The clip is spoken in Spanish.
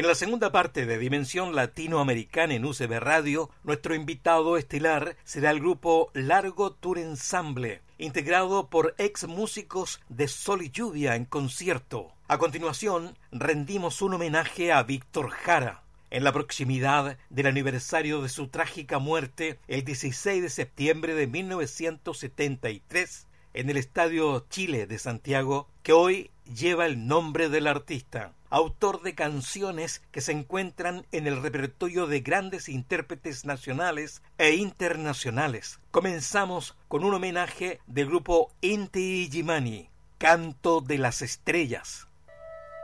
En la segunda parte de Dimensión Latinoamericana en UCB Radio, nuestro invitado estelar será el grupo Largo Tour Ensemble, integrado por ex músicos de Sol y Lluvia en concierto. A continuación, rendimos un homenaje a Víctor Jara, en la proximidad del aniversario de su trágica muerte el 16 de septiembre de 1973 en el Estadio Chile de Santiago, que hoy lleva el nombre del artista, autor de canciones que se encuentran en el repertorio de grandes intérpretes nacionales e internacionales. Comenzamos con un homenaje del grupo Inti Illimani, Canto de las Estrellas.